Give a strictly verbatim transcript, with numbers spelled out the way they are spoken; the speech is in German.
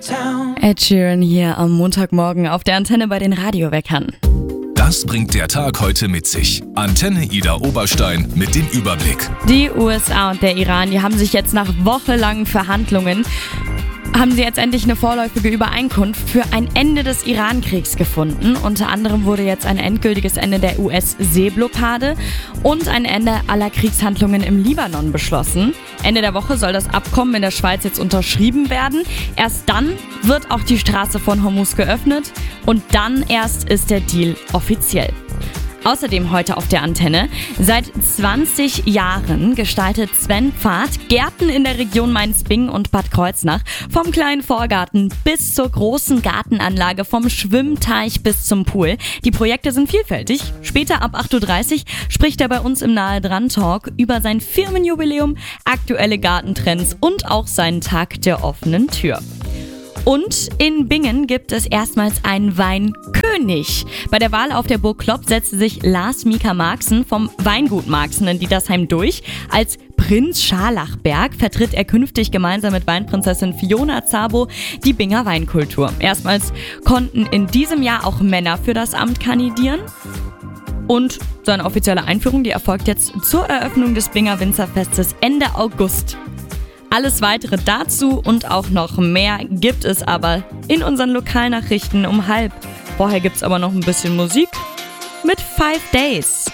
Ed Sheeran hier am Montagmorgen auf der Antenne bei den Radioweckern. Das bringt der Tag heute mit sich. Antenne Ida Oberstein mit dem Überblick. Die U S A und der Iran, die haben sich jetzt nach wochenlangen Verhandlungen haben sie jetzt endlich eine vorläufige Übereinkunft für ein Ende des Iran-Kriegs gefunden. Unter anderem wurde jetzt ein endgültiges Ende der U S-Seeblockade und ein Ende aller Kriegshandlungen im Libanon beschlossen. Ende der Woche soll das Abkommen in der Schweiz jetzt unterschrieben werden. Erst dann wird auch die Straße von Hormuz geöffnet und dann erst ist der Deal offiziell. Außerdem heute auf der Antenne. Seit zwanzig Jahren gestaltet Sven Pfad Gärten in der Region Mainz-Bingen und Bad Kreuznach. Vom kleinen Vorgarten bis zur großen Gartenanlage, vom Schwimmteich bis zum Pool. Die Projekte sind vielfältig. Später ab acht Uhr dreißig spricht er bei uns im Nahe dran Talk über sein Firmenjubiläum, aktuelle Gartentrends und auch seinen Tag der offenen Tür. Und in Bingen gibt es erstmals einen Weinkönig. Bei der Wahl auf der Burg Klopp setzte sich Lars Mika Marxen vom Weingut Marxen in Dietersheim durch. Als Prinz Scharlachberg vertritt er künftig gemeinsam mit Weinprinzessin Fiona Szabo die Binger Weinkultur. Erstmals konnten in diesem Jahr auch Männer für das Amt kandidieren. Und seine offizielle Einführung, die erfolgt jetzt zur Eröffnung des Binger Winzerfestes Ende August. Alles weitere dazu und auch noch mehr gibt es aber in unseren Lokalnachrichten um halb. Vorher gibt's aber noch ein bisschen Musik mit Five Days.